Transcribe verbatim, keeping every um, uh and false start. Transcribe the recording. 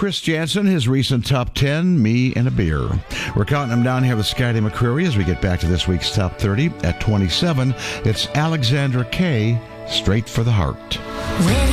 Chris Jansen, his recent top ten, Me and a Beer. We're counting them down here with Scotty McCreery as we get back to this week's top thirty. At twenty-seven, it's Alexandra Kay, Straight for the Heart. When